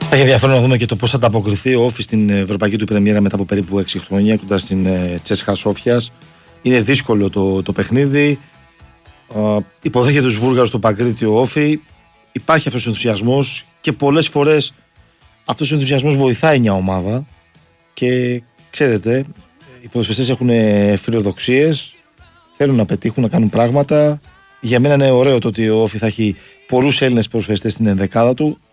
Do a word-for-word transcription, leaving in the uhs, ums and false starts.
Θα έχει ενδιαφέρον να δούμε και το πώς θα ανταποκριθεί ο Όφη στην ευρωπαϊκή του πρεμιέρα μετά από περίπου έξι χρόνια κοντά στην Τσέσχα Σόφιας. Είναι δύσκολο το, το παιχνίδι. Uh, υποδέχεται τους Βούλγαρους στο Παγκράτη ο Όφη. Υπάρχει αυτός ο ενθουσιασμός και πολλές φορές αυτός ο ενθουσιασμός βοηθάει μια ομάδα. Και ξέρετε, οι ποδοσφαιριστές έχουν φιλοδοξίες, θέλουν να πετύχουν, να κάνουν πράγματα. Για μένα είναι ωραίο το ότι ο Όφη θα έχει πολλούς Έλληνες ποδοσφαιριστές στην ενδεκάδα του.